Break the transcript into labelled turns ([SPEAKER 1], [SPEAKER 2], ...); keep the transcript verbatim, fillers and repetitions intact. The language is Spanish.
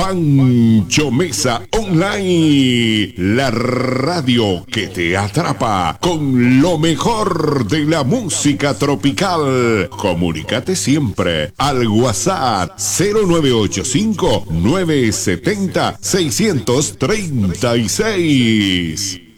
[SPEAKER 1] Pancho Mesa Online, la radio que te atrapa con lo mejor de la música tropical. Comunícate siempre al WhatsApp cero nueve ocho cinco, nueve siete cero, seis tres seis.